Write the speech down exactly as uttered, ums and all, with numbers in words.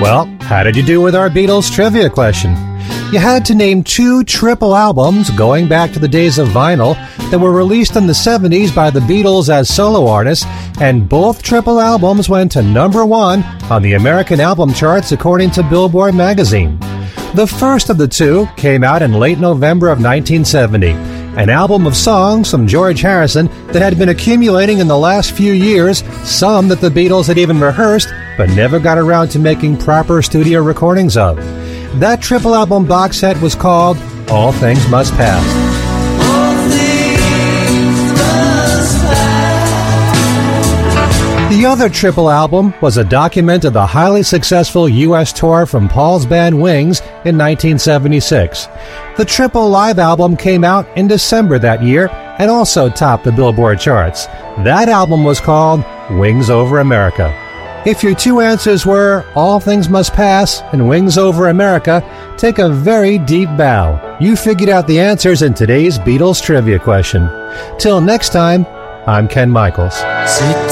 Well, how did you do with our Beatles trivia question? You had to name two triple albums going back to the days of vinyl that were released in the seventies by the Beatles as solo artists, and both triple albums went to number one on the American album charts according to Billboard magazine. The first of the two came out in late November of nineteen seventy, an album of songs from George Harrison that had been accumulating in the last few years, some that the Beatles had even rehearsed but never got around to making proper studio recordings of. That triple album box set was called All Things Must Pass. All things must pass. The other triple album was a document of the highly successful U S tour from Paul's band Wings in nineteen seventy-six. The triple live album came out in December that year and also topped the Billboard charts. That album was called Wings Over America. If your two answers were All Things Must Pass and Wings Over America, take a very deep bow. You figured out the answers in today's Beatles trivia question. Till next time, I'm Ken Michaels. Sit